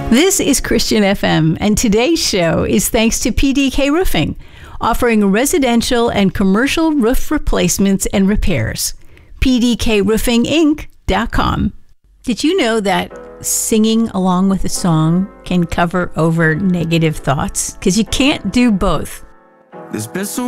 This is Christian FM, and today's show is thanks to PDK Roofing, offering residential and commercial roof replacements and repairs. PDKRoofingInc.com. Did you know that singing along with a song can cover over negative thoughts? Because you can't do both. There's been so